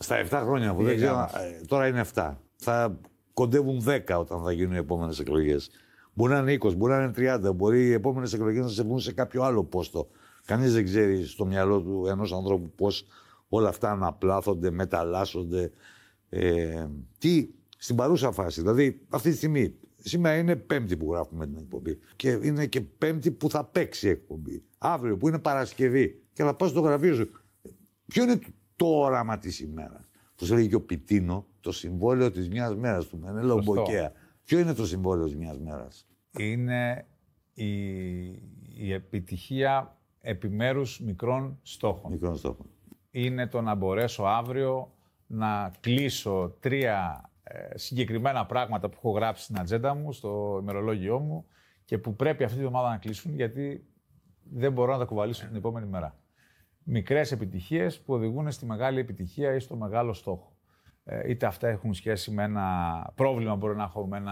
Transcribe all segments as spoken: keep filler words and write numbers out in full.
Στα επτά χρόνια που δεν ξέρω, τώρα είναι επτά. Θα κοντεύουν δέκα όταν θα γίνουν οι επόμενες εκλογές. Μπορεί να είναι είκοσι, μπορεί να είναι τριάντα, μπορεί οι επόμενες εκλογές να σε βγουν σε κάποιο άλλο πόστο. Κανείς δεν ξέρει στο μυαλό του ενός ανθρώπου πώς όλα αυτά αναπλάθονται, μεταλλάσσονται. Ε, τι στην παρούσα φάση, δηλαδή αυτή τη στιγμή, σήμερα είναι Πέμπτη που γράφουμε την εκπομπή και είναι και Πέμπτη που θα παίξει η εκπομπή. Αύριο που είναι Παρασκευή και θα πας στο γραφείο σου. Ποιο είναι το όραμα της ημέρας? Πώς έλεγε και ο Πιτίνο, το συμβόλαιο της μιας μέρας του Μενέλαο Μποκέα. Ποιο είναι το συμβόλαιο της μιας μέρας? Είναι η, η επιτυχία επιμέρους μικρών στόχων. Μικρών στόχων. Είναι το να μπορέσω αύριο να κλείσω τρία ε, συγκεκριμένα πράγματα που έχω γράψει στην ατζέντα μου, στο ημερολόγιό μου και που πρέπει αυτή τη εβδομάδα να κλείσουν γιατί δεν μπορώ να τα κουβαλήσω την επόμενη μέρα. Μικρές επιτυχίες που οδηγούν στη μεγάλη επιτυχία ή στο μεγάλο στόχο. Ε, είτε αυτά έχουν σχέση με ένα πρόβλημα, μπορεί να έχω με ένα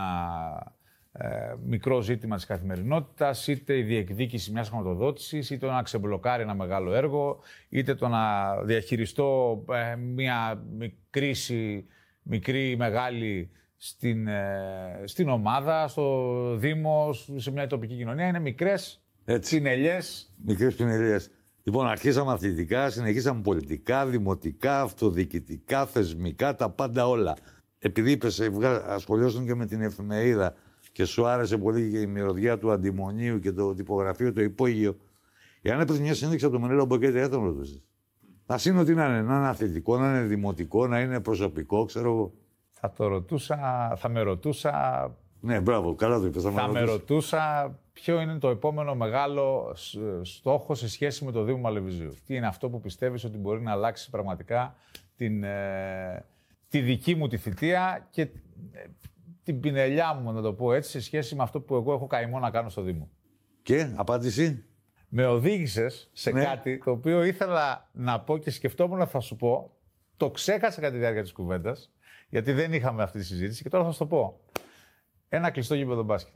ε, μικρό ζήτημα της καθημερινότητας, είτε η διεκδίκηση μιας χρηματοδότησης, είτε το να ξεμπλοκάρει ένα μεγάλο έργο, είτε το να διαχειριστώ ε, μια κρίση, μικρή ή μεγάλη, στην, ε, στην ομάδα, στο Δήμο, σε μια τοπική κοινωνία. Είναι μικρές πινελιές. Μικρές πινελιές. Λοιπόν, αρχίσαμε αθλητικά, συνεχίσαμε πολιτικά, δημοτικά, αυτοδιοικητικά, θεσμικά, τα πάντα όλα. Επειδή είπες, ασχολιώσουν και με την εφημερίδα και σου άρεσε πολύ και η μυρωδιά του αντιμονίου και το τυπογραφείο, το υπόγειο. Εάν έπρεπε μια συνέντευξη από το Μενέλαο Μποκέα, δεν τον ρωτήσεις. Α είναι ότι να είναι, να είναι αθλητικό, να είναι δημοτικό, να είναι προσωπικό, ξέρω εγώ. Θα το ρωτούσα, θα με ρωτούσα. Ναι, μπράβο, καλά το είπες. Θα, θα με ρωτούσα ποιο είναι το επόμενο μεγάλο στόχο σε σχέση με το Δήμο Μαλεβιζίου. Τι είναι αυτό που πιστεύεις ότι μπορεί να αλλάξει πραγματικά την, ε, τη δική μου τη θητεία και ε, την πινελιά μου, να το πω έτσι, σε σχέση με αυτό που εγώ έχω καημό να κάνω στο Δήμο. Και, απάντηση. Με οδήγησες σε ναι. κάτι το οποίο ήθελα να πω και σκεφτόμουν να θα σου πω. Το ξέχασα κατά τη διάρκεια της κουβέντας, γιατί δεν είχαμε αυτή τη συζήτηση και τώρα θα σου το πω. Ένα κλειστό γήπεδο μπάσκετ.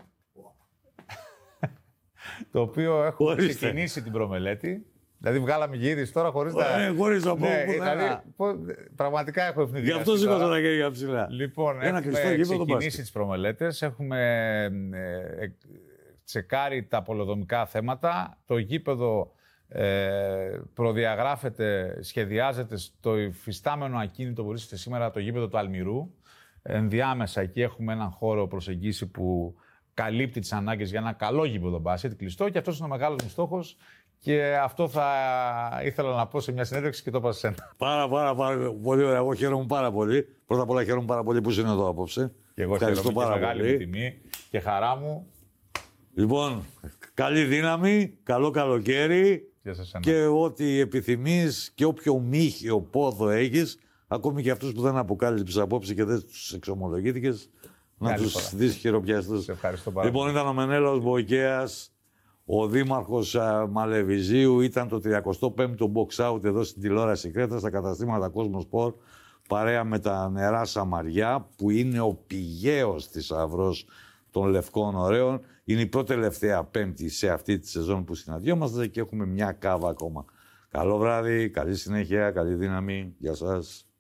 Το οποίο έχω Ορίστε. ξεκινήσει την προμελέτη. Δηλαδή, βγάλαμε γύριση τώρα χωρίς να. Ε, χωρίς να πω. Ναι, δηλαδή, πραγματικά έχω ευνηδιαστεί. Γι' αυτό σήκωσα τα χέρια ψηλά. Λοιπόν, Ένα έχουμε ξεκινήσει τις προμελέτες. Έχουμε ε, ε, τσεκάρει τα πολεοδομικά θέματα. Το γήπεδο ε, προδιαγράφεται, σχεδιάζεται στο υφιστάμενο ακίνητο που βρίσκεται σήμερα, το γήπεδο του Αλμυρού. Ενδιάμεσα εκεί έχουμε έναν χώρο προσεγγίσει που καλύπτει τις ανάγκες για ένα καλό γήπεδο μπάσκετ, κλειστό, και αυτός είναι ο μεγάλος μου στόχος και αυτό θα ήθελα να πω σε μια συνέντευξη και το είπα σε σένα. Πάρα, πάρα, πάρα πολύ ωραία. Εγώ χαίρομαι πάρα πολύ. Πρώτα απ' όλα χαίρομαι πάρα πολύ που είσαι εδώ απόψε. Και εγώ χαίρομαι, πάρα και μεγάλη μου τιμή και χαρά μου. Λοιπόν, καλή δύναμη, καλό καλοκαίρι και ό,τι επιθυμείς και όποιο μύχιο πόθο έχεις. Ακόμη και αυτούς που δεν αποκάλυψες απόψε και δεν τους εξομολογήθηκες, να τους δεις χειροπιαστούς. Σε ευχαριστώ πάρα Λοιπόν, ήταν ο Μενέλαος Μποκέας, ο δήμαρχος α, Μαλεβιζίου, ήταν το τριακοστό πέμπτο box out εδώ στην τηλεόραση Κρέτας, στα καταστήματα Κοσμοσπορ, παρέα με τα νερά Σαμαριά, που είναι ο πηγαίος θησαυρός των Λευκών Ωραίων. Είναι η πρώτη τελευταία Πέμπτη σε αυτή τη σεζόν που συναντιόμαστε και έχουμε μια κάβα ακόμα. Καλό βράδυ, καλή συνέχεια, καλή δύναμη. Γεια σας.